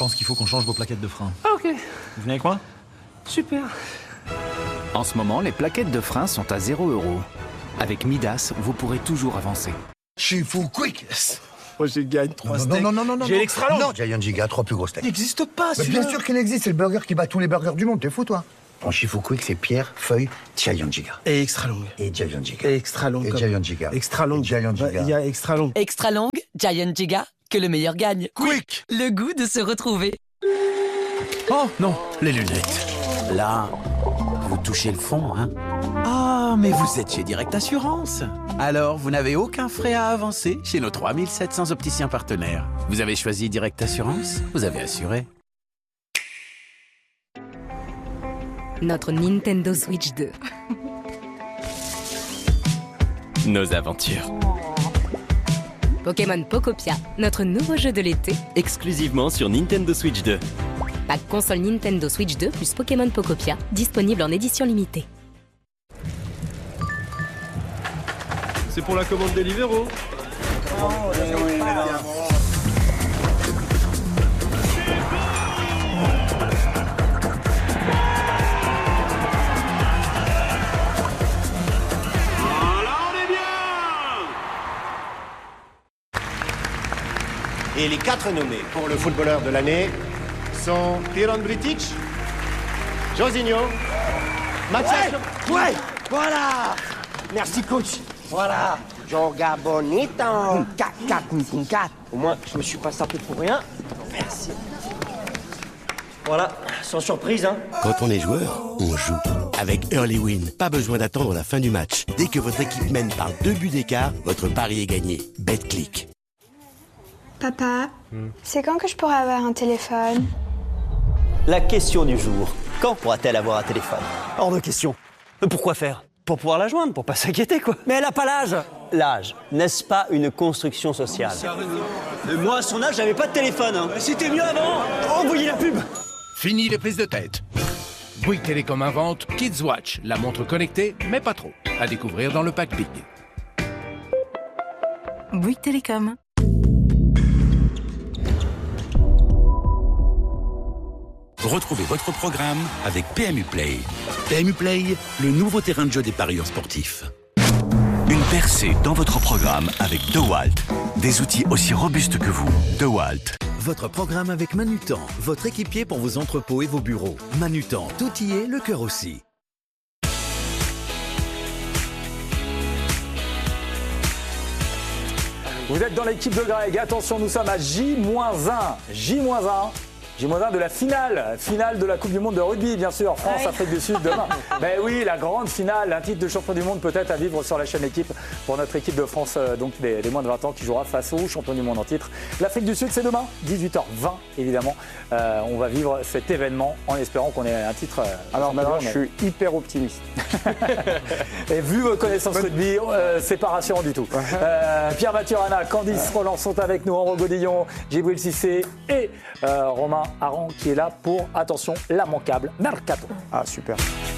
pense qu'il faut qu'on change vos plaquettes de frein. Ah, ok. Vous venez avec moi? Super. En ce moment, les plaquettes de frein sont à 0 €. Avec Midas, vous pourrez toujours avancer. Shifu Quick. Moi, je gagne 3 steaks. Non. J'ai l'extra long. Non, Giant Giga, 3 plus gros steaks. Il n'existe pas, Mais celui-là. bien sûr qu'il existe, c'est le burger qui bat tous les burgers du monde, t'es fou, toi? En Shifu Quick, c'est pierre, feuille, Giant Giga. Et extra longue. Et Giant Giga. Et extra longue. Et comme- Giant Giga. Extra longue. Et Giant Giga. Il y a extra longue. Extra longue, Giant Giga, que le meilleur gagne. Quick. Le goût de se retrouver. Oh non, les lunettes. Là, vous touchez le fond, hein? Ah, mais vous êtes chez Direct Assurance. Alors, vous n'avez aucun frais à avancer chez nos 3700 opticiens partenaires. Vous avez choisi Direct Assurance, vous avez assuré. Notre Nintendo Switch 2. Nos aventures. Pokémon Pocopia, notre nouveau jeu de l'été. Exclusivement sur Nintendo Switch 2. Pack console Nintendo Switch 2 plus Pokémon Pocopia, disponible en édition limitée. C'est pour la commande Deliveroo. Et les 4 nommés pour le footballeur de l'année sont Tiron Britic, Josinho, Mathias... Ouais, voilà. Merci, coach. Voilà. Joga bonito. 4. Au moins, je me suis pas sapé pour rien. Merci. Voilà, sans surprise, hein. Quand on est joueur, on joue. Avec Early Win, pas besoin d'attendre la fin du match. Dès que votre équipe mène par 2 buts d'écart, votre pari est gagné. BetClick. Papa, c'est quand que je pourrai avoir un téléphone? La question du jour. Quand pourra-t-elle avoir un téléphone? Hors de question. Pourquoi faire? Pour pouvoir la joindre, pour pas s'inquiéter, quoi. Mais elle a pas l'âge. L'âge, n'est-ce pas une construction sociale? Moi, à son âge, j'avais pas de téléphone. Hein. C'était mieux avant. Envoyez la pub. Fini les prises de tête. Bouygues Télécom invente Kids Watch, la montre connectée, mais pas trop. À découvrir dans le pack Big. Bouygues Télécom. Retrouvez votre programme avec PMU Play. PMU Play, le nouveau terrain de jeu des parieurs sportifs. Une percée dans votre programme avec DeWalt. Des outils aussi robustes que vous. DeWalt. Votre programme avec Manutan, votre équipier pour vos entrepôts et vos bureaux. Manutan, tout y est, le cœur aussi. Vous êtes dans l'équipe de Greg. Attention, nous sommes à J-1. J-1 de la finale de la Coupe du Monde de rugby, bien sûr, France-Afrique du Sud demain. Ben oui, la grande finale, un titre de champion du monde peut-être à vivre sur la chaîne Équipe pour notre équipe de France, donc des moins de 20 ans qui jouera face au champion du monde en titre. L'Afrique du Sud, c'est demain, 18h20 évidemment. On va vivre cet événement en espérant qu'on ait un titre. Alors maintenant, je suis hyper optimiste. Et vu vos connaissances rugby, c'est pas rassurant du tout. Pierre Maturana, Candice Roland sont avec nous, Henri Godillon, Djibril Cissé et Romain Aran qui est là pour, attention, l'immanquable Mercato. Ah, super.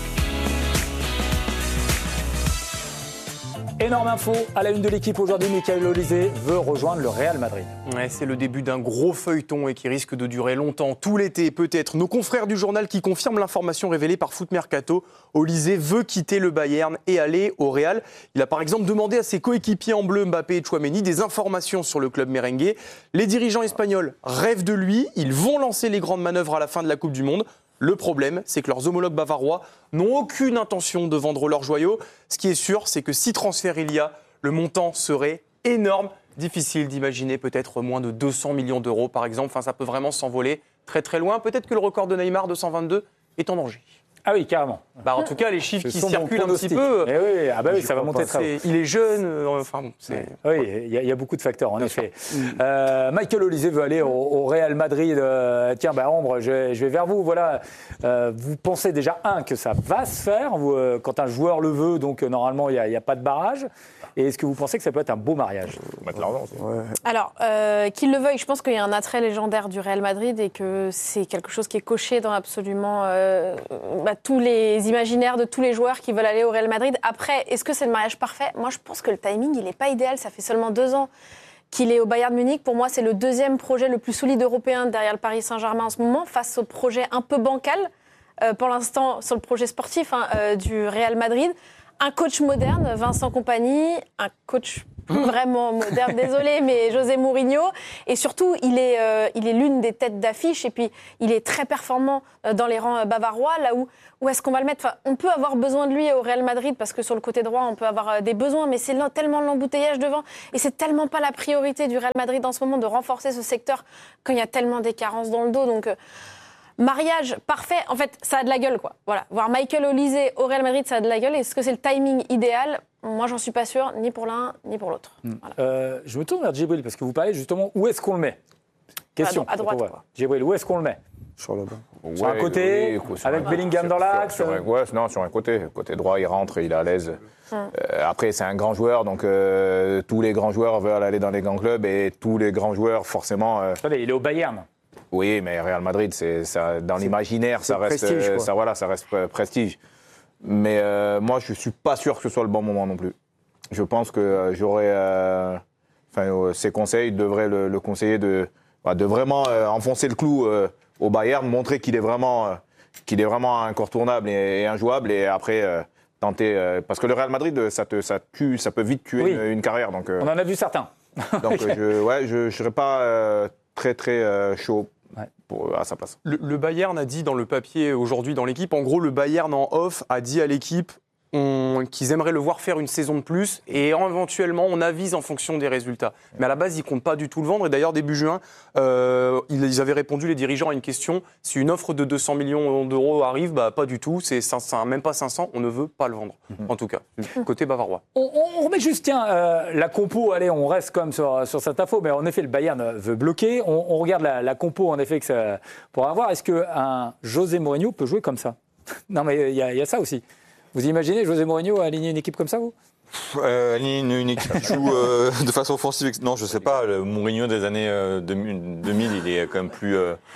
Énorme info à la une de l'équipe aujourd'hui, Michael Olise veut rejoindre le Real Madrid. Ouais, c'est le début d'un gros feuilleton et qui risque de durer longtemps, tout l'été peut-être. Nos confrères du journal qui confirment l'information révélée par Foot Mercato, Olise veut quitter le Bayern et aller au Real. Il a par exemple demandé à ses coéquipiers en bleu, Mbappé et Tchouaméni, des informations sur le club merengue. Les dirigeants espagnols rêvent de lui, ils vont lancer les grandes manœuvres à la fin de la Coupe du Monde. Le problème, c'est que leurs homologues bavarois n'ont aucune intention de vendre leurs joyaux. Ce qui est sûr, c'est que si transfert il y a, le montant serait énorme. Difficile d'imaginer peut-être moins de 200 millions d'euros par exemple. Enfin, ça peut vraiment s'envoler très très loin. Peut-être que le record de Neymar de 122 est en danger. Ah oui, carrément. En tout cas, les chiffres qui sont circulent bons un petit peu. Oui, ça va monter très haut. Il est jeune. Oui, il y a beaucoup de facteurs, en effet. Michael Olise veut aller au Real Madrid. Tiens, Ambre, je vais vers vous. Voilà. Vous pensez déjà, que ça va se faire quand un joueur le veut, donc normalement, il n'y a pas de barrage. Et est-ce que vous pensez que ça peut être un beau mariage? Alors, qu'il le veuille, je pense qu'il y a un attrait légendaire du Real Madrid et que c'est quelque chose qui est coché dans absolument tous les imaginaires de tous les joueurs qui veulent aller au Real Madrid. Après, est-ce que c'est le mariage parfait? Moi, je pense que le timing, il n'est pas idéal. Ça fait seulement 2 ans qu'il est au Bayern Munich. Pour moi, c'est le deuxième projet le plus solide européen derrière le Paris Saint-Germain en ce moment, face au projet un peu bancal, pour l'instant, sur le projet sportif du Real Madrid. Un coach moderne, Vincent Kompany, un coach vraiment moderne, désolé, mais José Mourinho. Et surtout, il est l'une des têtes d'affiche. Et puis, il est très performant dans les rangs bavarois. Là où est-ce qu'on va le mettre ? On peut avoir besoin de lui au Real Madrid, parce que sur le côté droit, on peut avoir des besoins. Mais c'est tellement l'embouteillage devant. Et c'est tellement pas la priorité du Real Madrid en ce moment de renforcer ce secteur quand il y a tellement des carences dans le dos. Donc, mariage parfait, en fait, ça a de la gueule, quoi. Voilà, voir Michael Olise au Real Madrid, ça a de la gueule. Est-ce que c'est le timing idéal ? Moi, j'en suis pas sûre, ni pour l'un, ni pour l'autre. Voilà. Je me tourne vers Djibril, parce que vous parlez justement, où est-ce qu'on le met ? Question. À droite, quoi. Djibril, où est-ce qu'on le met ? Sur le banc. Sur un côté, avec Bellingham dans l'axe. Sur un côté. Côté droit, il rentre, il est à l'aise. Après, c'est un grand joueur, donc tous les grands joueurs veulent aller dans les grands clubs, et tous les grands joueurs, forcément... Attendez, il est au Bayern. Oui, mais Real Madrid, dans l'imaginaire, ça reste prestige. Mais moi, je ne suis pas sûr que ce soit le bon moment non plus. Je pense que ses conseils devraient le conseiller de vraiment enfoncer le clou au Bayern, montrer qu'il est vraiment incontournable et injouable, et après tenter. Parce que le Real Madrid, ça peut vite tuer une carrière. Donc, on en a vu certains. Donc je ne serais pas très très chaud. À sa place. Le Bayern a dit dans le papier aujourd'hui dans l'équipe, en gros le Bayern en off a dit à l'équipe qu'ils aimeraient le voir faire une saison de plus, et éventuellement on avise en fonction des résultats. Mais à la base, ils ne comptent pas du tout le vendre. Et d'ailleurs, début juin, ils avaient répondu, les dirigeants, à une question. Si une offre de 200 millions d'euros arrive, pas du tout, c'est 500, même pas 500, on ne veut pas le vendre. En tout cas, côté bavarois. On remet juste, la compo, allez, on reste comme sur cette info, mais en effet, le Bayern veut bloquer. On regarde la compo, en effet, que ça pourra avoir. Est-ce qu'un José Mourinho peut jouer comme ça ? Non, mais il y a ça aussi. Vous imaginez José Mourinho aligner une équipe comme ça, vous ? Aligner une équipe qui joue de façon offensive. Non, je ne sais pas. Le Mourinho des années 2000, il est quand même plus...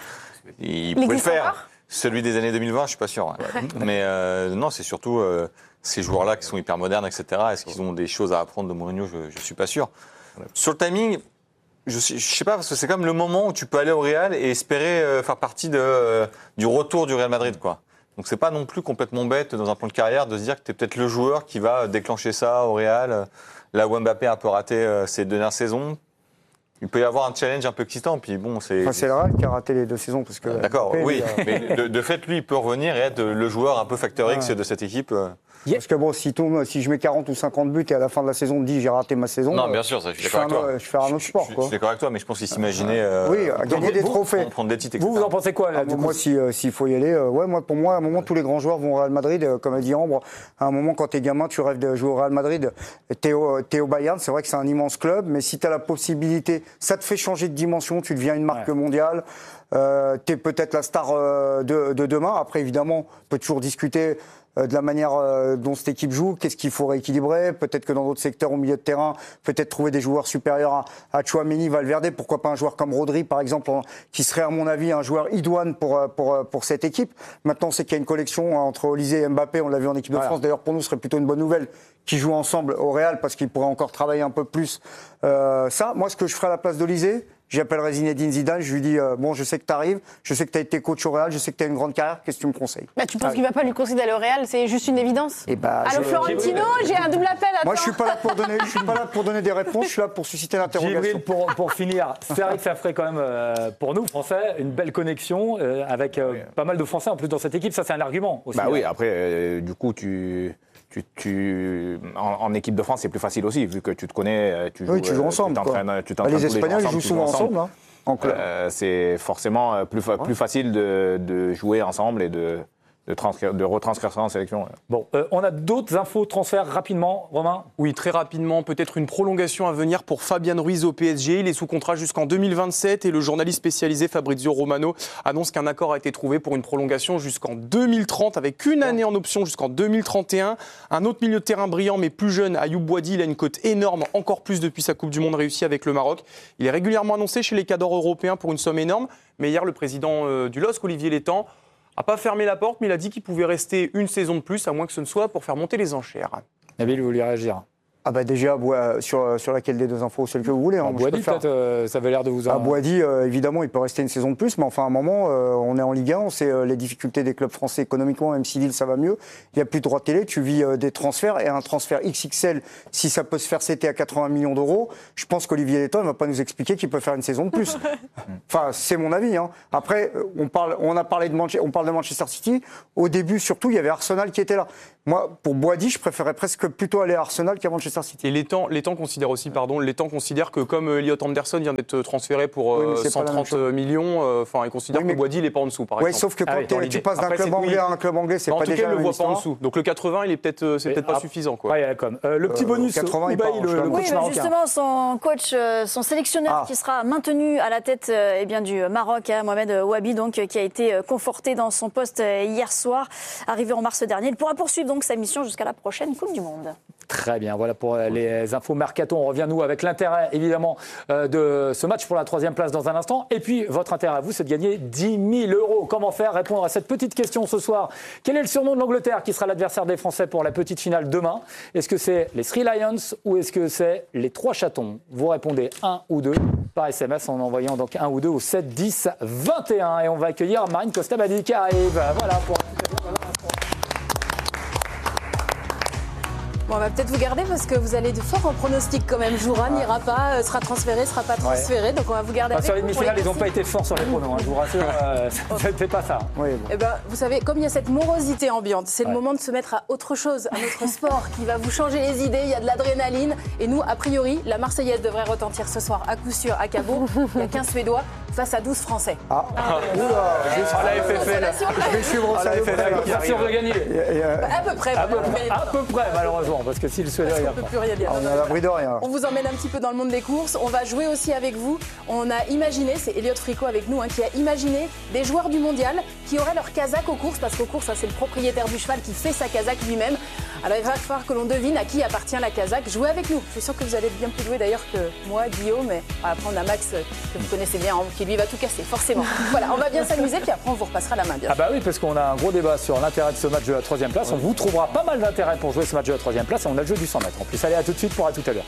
il pouvait le faire. Celui des années 2020, je ne suis pas sûr. Ouais. Mais non, c'est surtout ces joueurs-là qui sont hyper modernes, etc. Est-ce qu'ils ont des choses à apprendre de Mourinho ? Je ne suis pas sûr. Sur le timing, je ne sais pas, parce que c'est comme le moment où tu peux aller au Real et espérer faire partie du retour du Real Madrid, quoi. Donc c'est pas non plus complètement bête dans un plan de carrière de se dire que tu es peut-être le joueur qui va déclencher ça au Real. Là où Mbappé a un peu raté ses dernières saisons, il peut y avoir un challenge un peu excitant. Puis bon, c'est le Real qui a raté les 2 saisons. Parce que d'accord, Mbappé, oui. Mais de fait, lui, il peut revenir et être le joueur un peu facteur X de cette équipe. Parce que bon, si je mets 40 ou 50 buts et à la fin de la saison on dit j'ai raté ma saison. Non, bien sûr, ça, je suis d'accord avec toi. Je fais un autre sport. Je suis d'accord avec toi, mais je pense qu'il s'imaginait gagner des trophées. Prendre des titres, etc. Vous en pensez quoi là, moi, s'il faut y aller, pour moi, à un moment, tous les grands joueurs vont au Real Madrid. Comme a dit Ambre, à un moment, quand t'es gamin, tu rêves de jouer au Real Madrid. T'es au Bayern, c'est vrai que c'est un immense club, mais si t'as la possibilité, ça te fait changer de dimension, tu deviens une marque mondiale. T'es peut-être la star de demain. Après, évidemment, on peut toujours discuter de la manière dont cette équipe joue, qu'est-ce qu'il faut rééquilibrer, peut-être que dans d'autres secteurs au milieu de terrain, peut-être trouver des joueurs supérieurs à Tchouaméni, Valverde, pourquoi pas un joueur comme Rodri par exemple, qui serait à mon avis un joueur idoine pour cette équipe. Maintenant, c'est qu'il y a une collection entre Olise et Mbappé, on l'a vu en équipe de France, d'ailleurs pour nous ce serait plutôt une bonne nouvelle qu'ils jouent ensemble au Real parce qu'ils pourraient encore travailler un peu plus ça. Moi, ce que je ferais à la place d'Olise, j'appellerai Zinedine Zidane, je lui dis je sais que tu arrives, je sais que tu as été coach au Real, je sais que tu as une grande carrière, qu'est-ce que tu me conseilles ? Tu penses qu'il ne va pas lui conseiller d'aller au Real ? C'est juste une évidence. Allô Florentino, j'ai un double appel. Moi, je suis pas là pour donner des réponses, je suis là pour susciter l'interrogation. Gibril, pour finir, c'est vrai que ça ferait quand même pour nous Français une belle connexion avec pas mal de Français en plus dans cette équipe. Ça, c'est un argument aussi. Oui, après, du coup, en équipe de France, c'est plus facile aussi, vu que tu te connais, tu joues ensemble. Les Espagnols, ils jouent souvent ensemble. C'est forcément plus facile de jouer ensemble et de retranscrire ça en sélection. Bon, on a d'autres infos transferts rapidement, Romain ? Oui, très rapidement, peut-être une prolongation à venir pour Fabian Ruiz au PSG. Il est sous contrat jusqu'en 2027 et le journaliste spécialisé Fabrizio Romano annonce qu'un accord a été trouvé pour une prolongation jusqu'en 2030 avec une année en option jusqu'en 2031. Un autre milieu de terrain brillant mais plus jeune, Ayoub Boadi, il a une cote énorme, encore plus depuis sa Coupe du Monde réussie avec le Maroc. Il est régulièrement annoncé chez les cadors européens pour une somme énorme. Mais hier, le président du LOSC, Olivier Létang, n'a pas fermé la porte, mais il a dit qu'il pouvait rester une saison de plus, à moins que ce ne soit pour faire monter les enchères. Nabil, vous voulez réagir ? Ah bah déjà, sur laquelle des deux infos, celle que vous voulez. Hein, Boadi, peut-être, ça avait l'air de vous en... Boadi, évidemment, il peut rester une saison de plus, mais enfin, à un moment, on est en Ligue 1, on sait les difficultés des clubs français économiquement, même si Lille, ça va mieux. Il n'y a plus de droit de télé, tu vis des transferts, et un transfert XXL, si ça peut se faire cet été à 80 millions d'euros, je pense qu'Olivier Létang ne va pas nous expliquer qu'il peut faire une saison de plus. Enfin, c'est mon avis. Hein. Après, on parle de Manchester City. Au début, surtout, il y avait Arsenal qui était là. Moi, pour Boadi, je préférais presque plutôt aller à Arsenal qu'à Manchester City. Et Létang considère aussi, que comme Elliot Anderson vient d'être transféré pour 130 millions, il considère que Boadi, il n'est pas en dessous, par exemple. Oui, sauf que quand tu passes d'un club anglais à un club anglais, c'est pas déjà la même histoire. En tout cas, il ne le voit pas en dessous. Donc le 80, c'est peut-être pas suffisant. Quoi. Ouais, comme, le petit bonus, 80, le coach marocain. Justement, son coach, son sélectionneur qui sera maintenu à la tête du Maroc, Mohamed Ouabi, donc, qui a été conforté dans son poste hier soir, arrivé en mars dernier. Il pourra poursuivre donc sa mission jusqu'à la prochaine Coupe du Monde. Très bien, voilà pour les infos mercato. On revient, nous, avec l'intérêt, évidemment, de ce match pour la 3e place dans un instant. Et puis, votre intérêt à vous, c'est de gagner 10 000 €. Comment faire? Répondre à cette petite question ce soir. Quel est le surnom de l'Angleterre qui sera l'adversaire des Français pour la petite finale demain? Est-ce que c'est les Three Lions ou est-ce que c'est les 3 chatons? Vous répondez 1 ou 2 par SMS en envoyant donc 1 ou 2 au 7 10 21. Et on va accueillir Marine Costabadi qui arrive. Voilà pour... Bon, on va peut-être vous garder parce que vous allez de fort en pronostic quand même. Jouera, n'ira pas, sera transféré, sera pas transféré. Ouais. Donc on va vous garder avec sur les demi-finales, ils n'ont pas été forts sur les pronos. Je vous rassure, c'était pas ça. Oui, bon. Eh ben, vous savez, comme il y a cette morosité ambiante, c'est le moment de se mettre à autre chose, à notre sport qui va vous changer les idées. Il y a de l'adrénaline. Et nous, a priori, la Marseillaise devrait retentir ce soir à coup sûr à Cabourg. Il y a 15 Suédois face à 12 Français. La FFL. Je vais suivre ça. Bien sûr de gagner. À peu près. À peu près, malheureusement. Parce que si le Suédois, il n'y a pas. Plus rien dire. On est à l'abri de rien. On vous emmène un petit peu dans le monde des courses. On va jouer aussi avec vous. On a imaginé, c'est Elliot Fricot avec nous, qui a imaginé des joueurs du mondial qui auraient leur casaque aux courses, parce qu'aux courses, c'est le propriétaire du cheval qui fait sa casaque lui-même. Alors il va falloir que l'on devine à qui appartient la casaque. Jouez avec nous. Je suis sûre que vous allez bien plus jouer d'ailleurs que moi, Guillaume, mais on va prendre un Max que vous connaissez bien, qui lui va tout casser, forcément. Voilà, on va bien s'amuser, puis après on vous repassera la main, bien sûr. Ah bah oui, parce qu'on a un gros débat sur l'intérêt de ce match de la 3e place. On vous trouvera pas mal d'intérêt pour jouer ce match de la 3e place et on a le jeu du 100 mètres. En plus, allez, à tout de suite pour à tout à l'heure.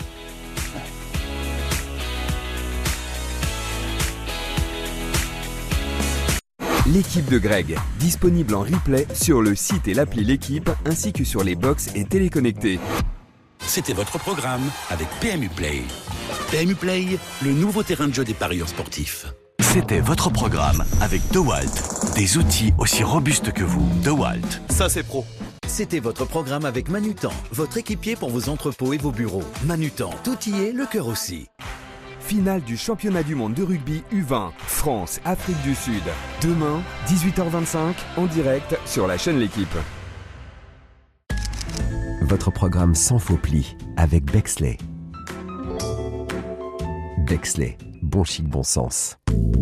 L'équipe de Greg, disponible en replay sur le site et l'appli L'équipe, ainsi que sur les box et téléconnectés. C'était votre programme avec PMU Play. PMU Play, le nouveau terrain de jeu des parieurs sportifs. C'était votre programme avec DeWalt. Des outils aussi robustes que vous. DeWalt. Ça, c'est pro. C'était votre programme avec Manutan, votre équipier pour vos entrepôts et vos bureaux. Manutan, tout y est, le cœur aussi. Finale du championnat du monde de rugby U20, France, Afrique du Sud. Demain, 18h25, en direct sur la chaîne L'équipe. Votre programme sans faux plis avec Bexley. Bexley, bon chic, bon sens.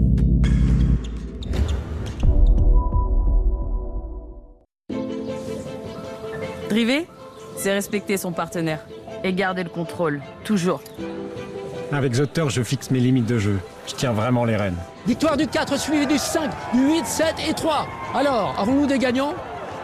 Driver, c'est respecter son partenaire et garder le contrôle, toujours. Avec The Turf, je fixe mes limites de jeu. Je tiens vraiment les rênes. Victoire du 4 suivi du 5, du 8, 7 et 3. Alors, avons-nous des gagnants?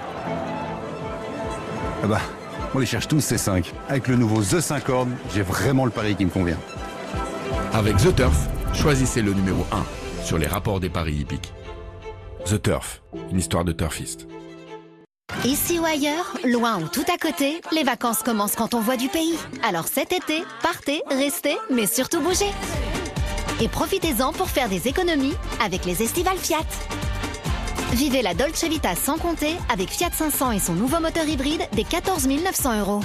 Ah bah, on les cherche tous ces 5. Avec le nouveau The 5 cornes, j'ai vraiment le pari qui me convient. Avec The Turf, choisissez le numéro 1 sur les rapports des paris hippiques. The Turf, une histoire de turfiste. Ici ou ailleurs, loin ou tout à côté, les vacances commencent quand on voit du pays. Alors cet été, partez, restez, mais surtout bougez. Et profitez-en pour faire des économies avec les estivales Fiat. Vivez la Dolce Vita sans compter avec Fiat 500 et son nouveau moteur hybride des 14 900 €.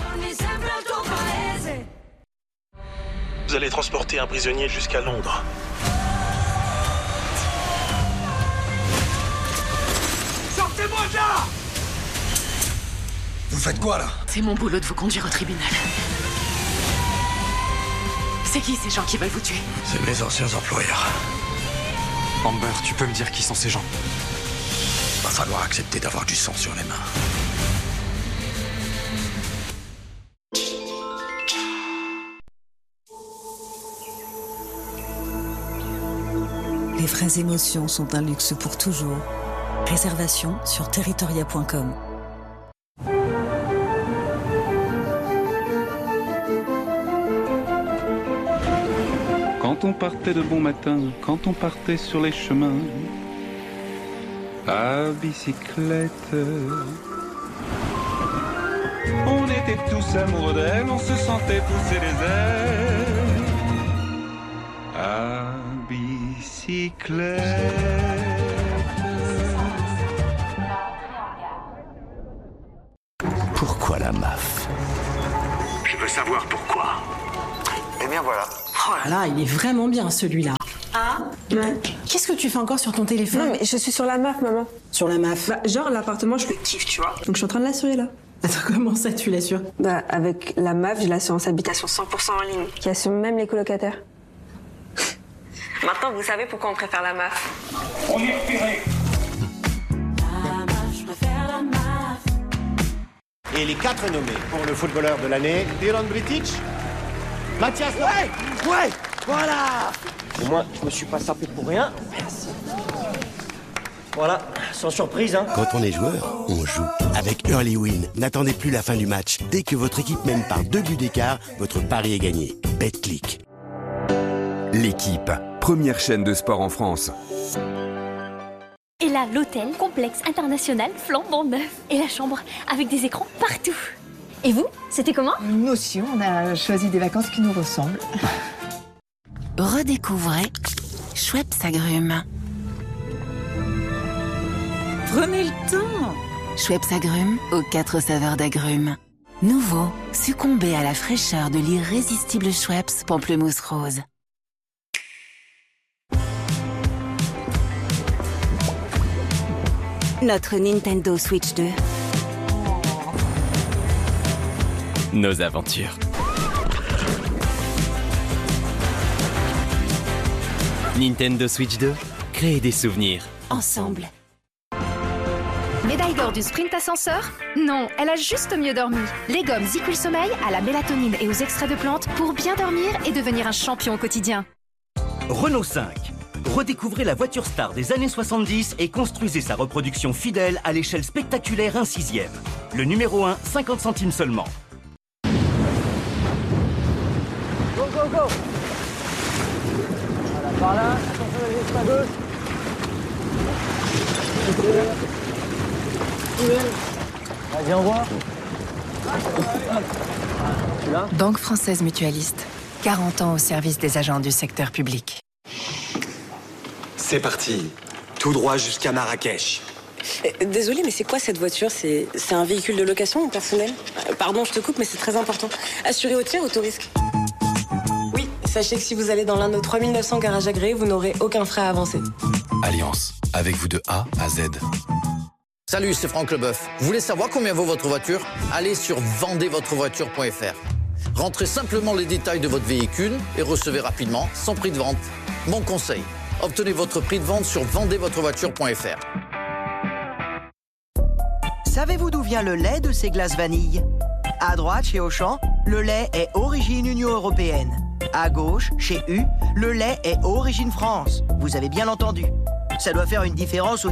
Vous allez transporter un prisonnier jusqu'à Londres. Sortez-moi de là! Vous faites quoi là? C'est mon boulot de vous conduire au tribunal. C'est qui ces gens qui veulent vous tuer? C'est mes anciens employeurs. Amber, tu peux me dire qui sont ces gens? Va falloir accepter d'avoir du sang sur les mains. Les vraies émotions sont un luxe pour toujours. Réservation sur territoria.com. quand on partait de bon matin, quand on partait sur les chemins, à bicyclette. On était tous amoureux d'elle, on se sentait pousser les ailes, à bicyclette. Pourquoi la MAF? Je veux savoir pourquoi. Eh bien voilà. Oh là là, il est vraiment bien celui-là. Ah Ouais. Qu'est-ce que tu fais encore sur ton téléphone? Non mais je suis sur la MAF, maman. Sur la MAF? Bah, genre l'appartement, je le kiffe, tu vois. Donc je suis en train de l'assurer là. Attends, comment ça tu l'assures? Bah avec la MAF, j'ai l'assurance habitation 100% en ligne, qui assure même les colocataires. Maintenant, vous savez pourquoi on préfère la MAF. On est repéré. Et les 4 nommés pour le footballeur de l'année, Iran Britic, Mathias... Ouais, voilà. Et moi, je me suis pas sapé pour rien. Merci. Voilà, sans surprise, hein. Quand on est joueur, on joue. Avec Early Win, n'attendez plus la fin du match. Dès que votre équipe mène par 2 buts d'écart, votre pari est gagné. BetClick. L'équipe, première chaîne de sport en France. Et là, l'hôtel, complexe international, flambant neuf. Et la chambre, avec des écrans partout. Et vous, c'était comment? Nous aussi, on a choisi des vacances qui nous ressemblent. Redécouvrez Schweppes Agrumes. Prenez le temps. Schweppes Agrumes aux 4 saveurs d'agrumes. Nouveau, succombez à la fraîcheur de l'irrésistible Schweppes Pamplemousse Rose. Notre Nintendo Switch 2. Nos aventures. Nintendo Switch 2, créer des souvenirs. Ensemble. Médaille d'or du sprint ascenseur? Non, elle a juste mieux dormi. Les gommes Zicul Sommeil à la mélatonine et aux extraits de plantes pour bien dormir et devenir un champion au quotidien. Renault 5. Redécouvrez la voiture star des années 70 et construisez sa reproduction fidèle à l'échelle spectaculaire 1/6. Le numéro 1, 50 centimes seulement. Go, go, go. Voilà, par là, attention à l'extra gauche. Vas-y, envoie. Banque Française Mutualiste. 40 ans au service des agents du secteur public. C'est parti. Tout droit jusqu'à Marrakech. Désolée, mais c'est quoi cette voiture? C'est un véhicule de location ou personnel? Pardon, je te coupe, mais c'est très important. Assuré au tiers ou au risque? Oui, sachez que si vous allez dans l'un de nos 3900 garages agréés, vous n'aurez aucun frais à avancer. Alliance, avec vous de A à Z. Salut, c'est Franck Leboeuf. Vous voulez savoir combien vaut votre voiture? Allez sur vendezvotrevoiture.fr. Rentrez simplement les détails de votre véhicule et recevez rapidement son prix de vente. Mon conseil, obtenez votre prix de vente sur vendezvotrevoiture.fr. Savez-vous d'où vient le lait de ces glaces vanille? À droite, chez Auchan, le lait est origine Union européenne. À gauche, chez U, le lait est origine France. Vous avez bien entendu. Ça doit faire une différence au